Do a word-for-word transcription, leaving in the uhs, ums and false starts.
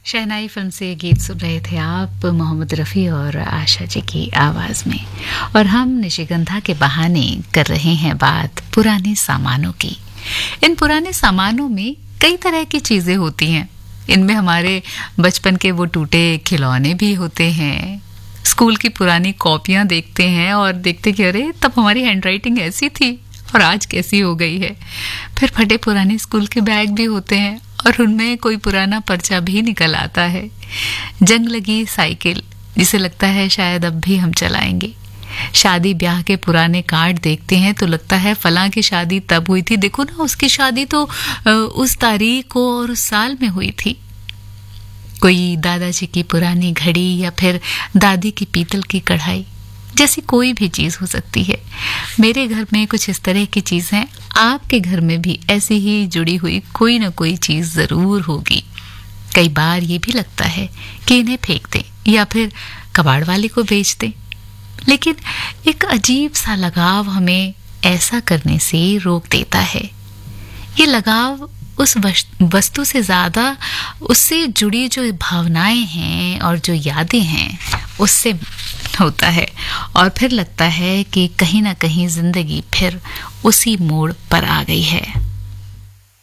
शहनाई film से ये गीत सुन रहे थे आप, मोहम्मद रफ़ी और आशा जी की आवाज़ में। और हम निशिगंधा के बहाने कर रहे हैं बात पुराने सामानों की। इन पुराने सामानों में कई तरह की चीज़ें होती हैं। इनमें हमारे बचपन के वो टूटे खिलौने भी होते हैं, स्कूल की पुरानी कॉपियाँ देखते हैं और देखते कि अरे तब हमारी हैंडराइटिंग ऐसी थी और आज कैसी हो गई है। फिर फटे पुराने स्कूल के बैग भी होते हैं और उनमें कोई पुराना पर्चा भी निकल आता है। जंग लगी साइकिल जिसे लगता है शायद अब भी हम चलाएंगे। शादी ब्याह के पुराने कार्ड देखते हैं तो लगता है फलां की शादी तब हुई थी, देखो ना उसकी शादी तो उस तारीख को और उस साल में हुई थी। कोई दादाजी की पुरानी घड़ी या फिर दादी की पीतल की कढ़ाई, जैसी कोई भी चीज़ हो सकती है। मेरे घर में कुछ इस तरह की चीज़ हैं, आपके घर में भी ऐसी ही जुड़ी हुई कोई ना कोई चीज़ ज़रूर होगी। कई बार ये भी लगता है कि इन्हें फेंक दें या फिर कबाड़ वाले को बेच दें, लेकिन एक अजीब सा लगाव हमें ऐसा करने से रोक देता है। ये लगाव उस वस्तु से ज़्यादा उससे जुड़ी जो भावनाएं हैं और जो यादें हैं उससे होता है, और फिर लगता है कि कहीं ना कहीं जिंदगी फिर उसी मोड़ पर आ गई है।